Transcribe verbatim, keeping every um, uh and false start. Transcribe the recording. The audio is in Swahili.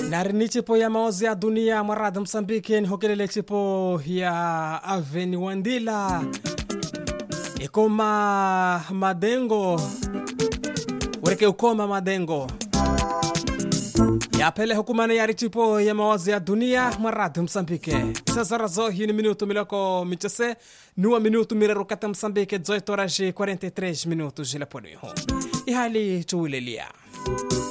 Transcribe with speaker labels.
Speaker 1: Narini chipo ya maozi ya dunia marada Msambiki ni hokelele chipo ya Aveni Wandila Ikoma Madengo Weke ukoma Madengo ya pele hukumane ya richipo ya mawazi ya dunia marada Msambiki. Sasa razo hii ni minuto miloko michase nuwa minuto mireru kata Msambiki zoe toraji quarenta e três minutos jila poni ho ihali chuwilelia.